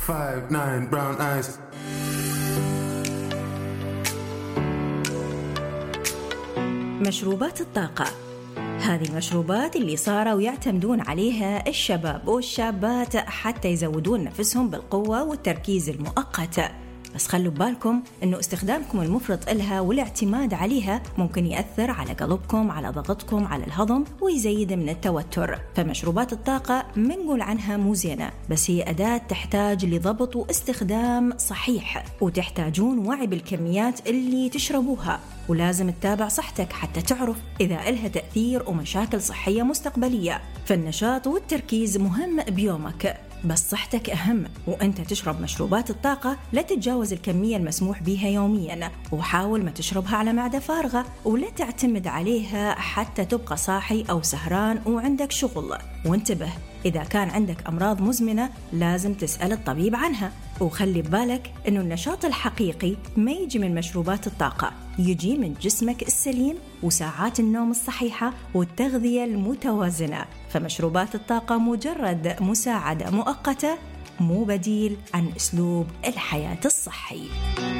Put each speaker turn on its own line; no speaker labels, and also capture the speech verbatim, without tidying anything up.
five nine brown eyes.
مشروبات الطاقة، هذه المشروبات اللي صاروا يعتمدون عليها الشباب والشابات حتى يزودون نفسهم بالقوة والتركيز المؤقت. بس خلوا بالكم أنه استخدامكم المفرط إلها والاعتماد عليها ممكن يأثر على قلبكم، على ضغطكم، على الهضم، ويزيد من التوتر. فمشروبات الطاقة منقول عنها مو زينة، بس هي أداة تحتاج لضبط واستخدام صحيح، وتحتاجون وعي بالكميات اللي تشربوها، ولازم تتابع صحتك حتى تعرف إذا إلها تأثير ومشاكل صحية مستقبلية. فالنشاط والتركيز مهم بيومك، بس صحتك أهم. وأنت تشرب مشروبات الطاقة لا تتجاوز الكمية المسموح بها يومياً، وحاول ما تشربها على معدة فارغة، ولا تعتمد عليها حتى تبقى صاحي أو سهران وعندك شغل. وانتبه، إذا كان عندك أمراض مزمنة لازم تسأل الطبيب عنها. وخلي بالك إنه النشاط الحقيقي ما يجي من مشروبات الطاقة، يجي من جسمك السليم وساعات النوم الصحيحة والتغذية المتوازنة. فمشروبات الطاقة مجرد مساعدة مؤقتة، مو بديل عن أسلوب الحياة الصحي.